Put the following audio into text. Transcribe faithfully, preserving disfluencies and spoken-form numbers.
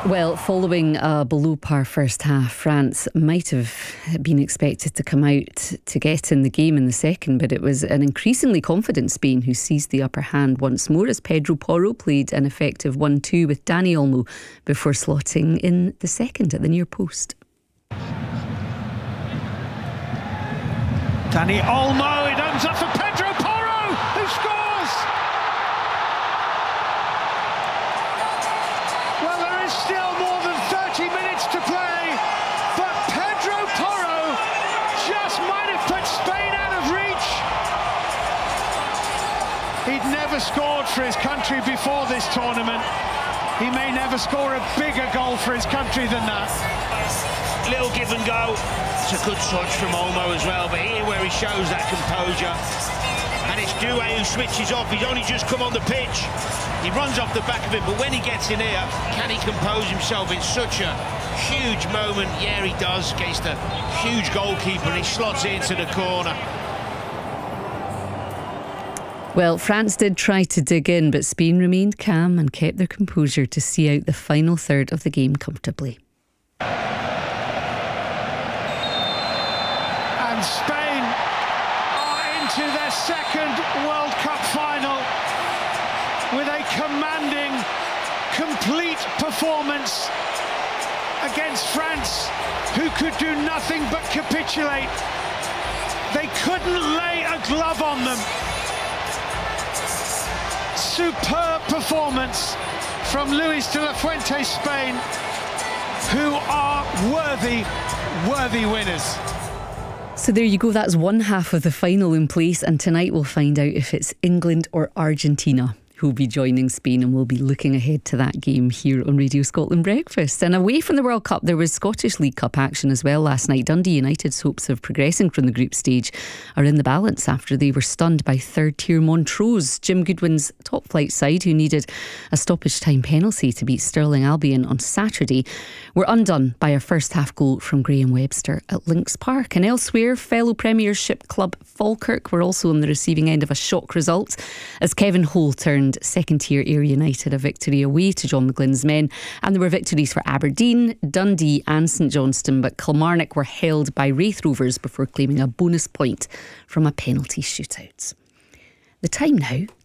Well, following a below-par first half, France might have been expected to come out to get in the game in the second, but it was an increasingly confident Spain who seized the upper hand once more as Pedro Porro played an effective one two with Dani Olmo before slotting in the second at the near post. Dani Olmo, it opens up for Pedro Porro, who scores! Well, there is still more than thirty minutes to play, but Pedro Porro just might have put Spain out of reach. He'd never scored for his country before this tournament. He may never score a bigger goal for his country than that. Little give and go. It's a good touch from Olmo as well, but here where he shows that composure, and it's Doué who switches off. He's only just come on the pitch. He runs off the back of it, but when he gets in here, can he compose himself in such a huge moment? Yeah, he does, against a huge goalkeeper, and he slots it into the corner. Well, France did try to dig in, but Spain remained calm and kept their composure to see out the final third of the game comfortably. And Spain are into their second World Cup final with a commanding, complete performance against France, who could do nothing but capitulate. They couldn't lay a glove on them. Superb performance from Luis de la Fuente, Spain, who are worthy, worthy winners. So there you go, that's one half of the final in place, and tonight we'll find out if it's England or Argentina who'll be joining Spain, and we'll be looking ahead to that game here on Radio Scotland Breakfast. And away from the World Cup, there was Scottish League Cup action as well last night. Dundee United's hopes of progressing from the group stage are in the balance after they were stunned by third-tier Montrose. Jim Goodwin's top-flight side, who needed a stoppage-time penalty to beat Stirling Albion on Saturday, were undone by a first-half goal from Graham Webster at Lynx Park. And elsewhere, fellow Premiership club Falkirk were also on the receiving end of a shock result as Kevin Holt turned second-tier Ayr United a victory away to John McGlynn's men. And there were victories for Aberdeen, Dundee and St Johnstone, but Kilmarnock were held by Raith Rovers before claiming a bonus point from a penalty shootout. The time now